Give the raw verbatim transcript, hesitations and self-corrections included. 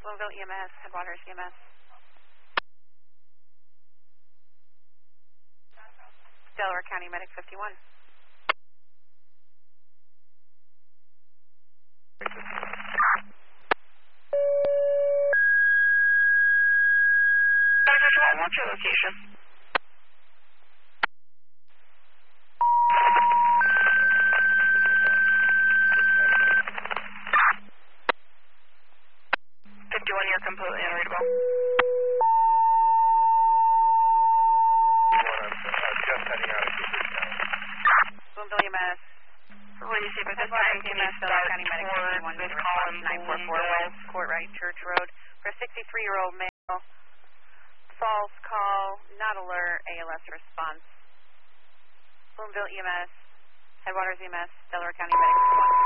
Boonville E M S, Headwaters E M S. Delaware County Medic fifty-one. What's your location? fifty-one, you're completely unreadable. Just heading out of Cooper's now. Boonville E M S. Lady Saber, this time can you start towards this column nine four four West Courtright Church Road for a sixty-three-year-old male. False call, not alert, A L S response. Boonville E M S, Headwaters E M S, Delaware County Medic one.